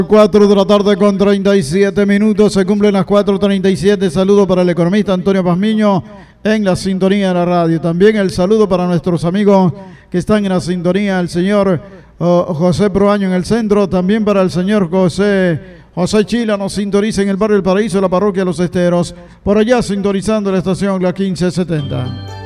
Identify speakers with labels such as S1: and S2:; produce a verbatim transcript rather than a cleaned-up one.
S1: cuatro de la tarde con treinta y siete minutos, se cumplen las cuatro treinta y siete. Saludo para el economista Antonio Pazmiño en la sintonía de la radio. También el saludo para nuestros amigos que están en la sintonía, el señor uh, José Proaño en el centro, también para el señor José José Chila, nos sintoniza en el barrio El Paraíso, la parroquia Los Esteros, por allá sintonizando la estación La quince setenta.